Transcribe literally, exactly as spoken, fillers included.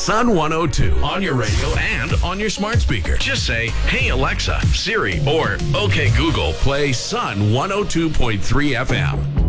Sun one oh two on your radio and on your smart speaker. Just say, "Hey Alexa, Siri," or "Okay Google, play Sun one oh two point three F M."